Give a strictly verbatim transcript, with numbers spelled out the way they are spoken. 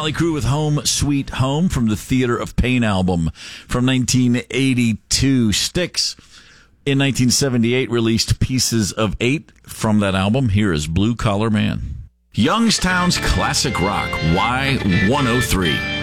Motley Crue with Home Sweet Home from the Theater of Pain album from nineteen eighty-two. Styx in nineteen seventy-eight released Pieces of Eight from that album. Here is Blue Collar Man. Youngstown's classic rock, Y one oh three.